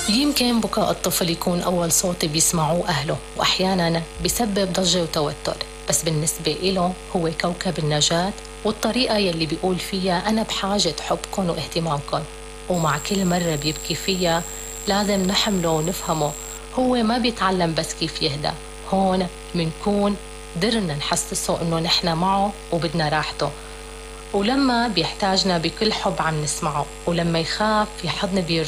يمكن بكاء الطفل يكون أول صوت بيسمعوه أهله، وأحياناً بيسبب ضجة وتوتر، بس بالنسبة إله هو كوكب النجاة والطريقة يلي بيقول فيها أنا بحاجة حبكن واهتمامكن. ومع كل مرة بيبكي فيها لازم نحمله ونفهمه، هو ما بيتعلم بس كيف يهدى، هون منكون درنا نحسسه إنه نحن معه وبدنا راحته. ولما بيحتاجنا بكل حب عم نسمعه، ولما يخاف في حضن بيرجع